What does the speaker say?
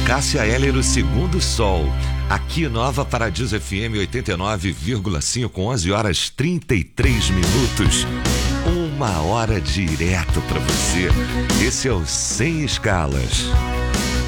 Cássia Eller, o Segundo Sol. Aqui Nova Paradiso FM 89,5, 11 horas 33 minutos. Uma hora direto pra você. Esse é o Sem Escalas.